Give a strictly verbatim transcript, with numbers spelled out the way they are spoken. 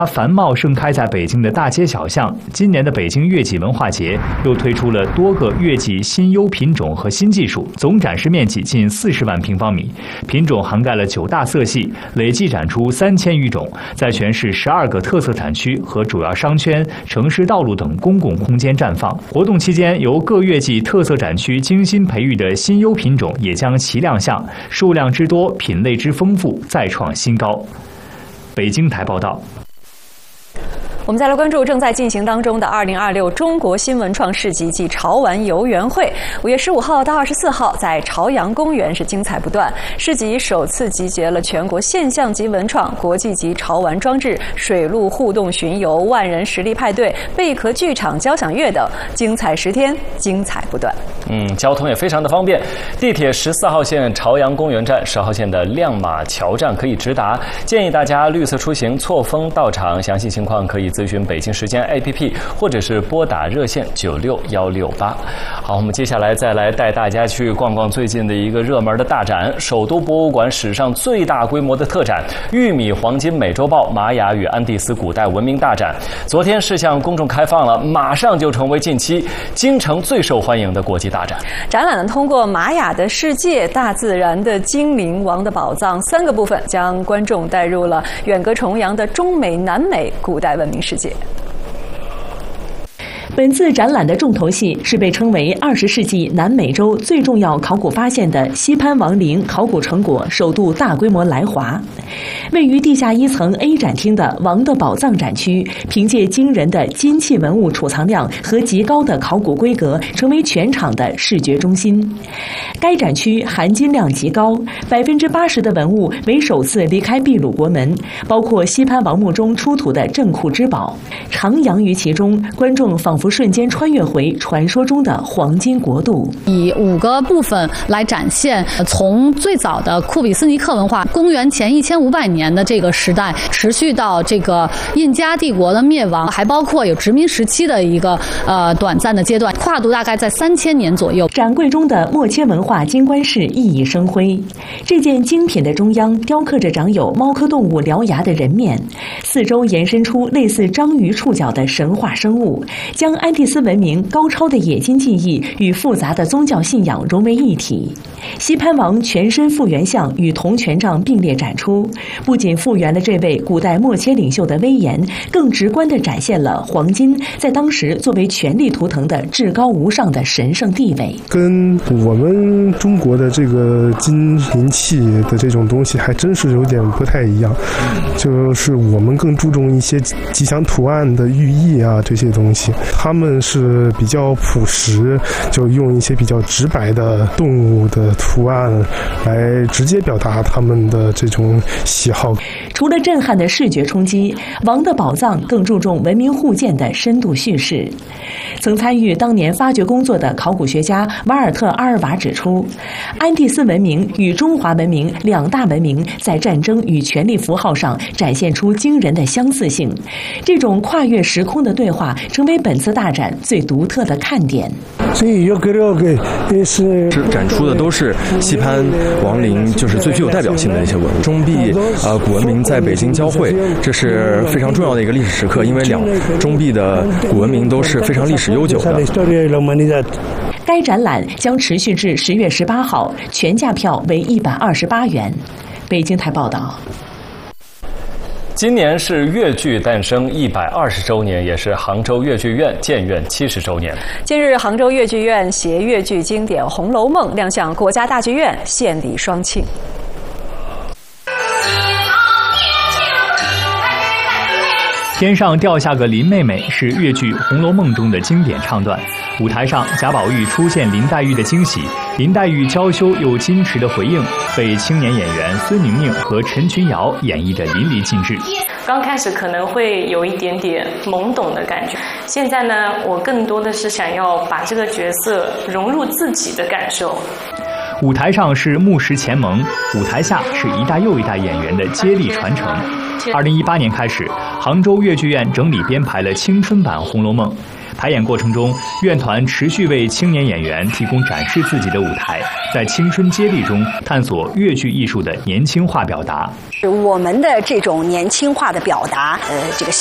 繁茂盛开在北京的大街小巷。今年的北京乐伎文化节又推出了多个乐伎新优品种和新技术，总展示面积近四十万平方米，品种涵盖了九大色系，累计展出三千余种，在全市十二个特色展区和主要商圈、城市道路等公共空间绽放。活动期间，由各乐伎特色展区精心培育的新优品种也将齐亮相，数量之多，品类之丰富，再创新高。北京台报道。 我们再来关注正在进行当中的二零二六中国新文创市集暨潮玩游园会。五月十五号到二十四号，在朝阳公园是精彩不断。市集首次集结了全国现象级文创、国际级潮玩装置、水陆互动巡游、万人实力派对、贝壳剧场、交响乐等，精彩十天，精彩不断。 嗯，交通也非常的方便，地铁十四号线朝阳公园站、十号线的亮马桥站可以直达。建议大家绿色出行，错峰到场。详细情况可以咨询北京时间 A P P， 或者是拨打热线九六幺六八。好，我们接下来再来带大家去逛逛最近的一个热门的大展——首都博物馆史上最大规模的特展——玉米黄金美洲豹玛雅与安第斯古代文明大展。昨天是向公众开放了，马上就成为近期京城最受欢迎的国际大展。 展览呢，通过玛雅的世界、大自然的精灵、王的宝藏三个部分，将观众带入了远隔重洋的中美、南美古代文明世界。 本次展览的重头戏是被称为二十世纪南美洲最重要考古发现的西潘王陵考古成果首度大规模来华。位于地下一层 A 展厅的王的宝藏展区，凭借惊人的金器文物储藏量和极高的考古规格，成为全场的视觉中心。该展区含金量极高，百分之八十的文物为首次离开秘鲁国门，包括西潘王墓中出土的镇库之宝，徜徉于其中，观众仿佛瞬间穿越回传说中的黄金国度。 以五个部分来展现，从最早的库比斯尼克文化，公元前一千五百年的这个时代，持续到这个印加帝国的灭亡，还包括有殖民时期的一个呃短暂的阶段，跨度大概在三千年左右。 展柜中的莫切文化金冠饰熠熠生辉，这件精品的中央雕刻着长有猫科动物獠牙的人面，四周延伸出类似章鱼触角的神话生物，将安第斯文明高超的冶金技艺与复杂的宗教信仰融为一体。西潘王全身复原像与铜权杖并列展出，不仅复原了这位古代莫切领袖的威严，更直观地展现了黄金在当时作为权力图腾的至高无上的神圣地位。 跟我们中国的这个金银器的这种东西还真是有点不太一样，就是我们更注重一些吉祥图案的寓意啊，这些东西他们是比较朴实，就用一些比较直白的动物的图案来直接表达他们的这种喜好。 除了震撼的视觉冲击，王的宝藏更注重文明互鉴的深度叙事。曾参与当年发掘工作的考古学家瓦尔特·阿尔瓦指出，安第斯文明与中华文明两大文明在战争与权力符号上展现出惊人的相似性，这种跨越时空的对话成为本次大展最独特的看点。 展出的都是西潘王陵，就是最具有代表性的一些文物。中壁呃古文明在北京交汇，这是非常重要的一个历史时刻，因为两中壁的古文明都是非常历史悠久的。 该展览将持续至十月十八号，全价票为一百二十八元。北京台报道。 今年是越剧诞生一百二十周年，也是杭州越剧院建院七十周年。 近日，杭州越剧院携越剧经典《红楼梦》亮相国家大剧院，献礼双庆。 天上掉下个林妹妹是越剧《红楼梦》中的经典唱段。舞台上，贾宝玉出现林黛玉的惊喜，林黛玉娇羞又矜持的回应，被青年演员孙宁宁和陈群瑶演绎得淋漓尽致。 刚开始可能会有一点点懵懂的感觉，现在呢，我更多的是想要把这个角色融入自己的感受。 舞台上是木石前盟，舞台下是一代又一代演员的接力传承。 二零一八年开始，杭州越剧院整理编排了青春版《红楼梦》。排演过程中，院团持续为青年演员提供展示自己的舞台，在青春接力中探索越剧艺术的年轻化表达。 我们的这种年轻化的表达，呃，这个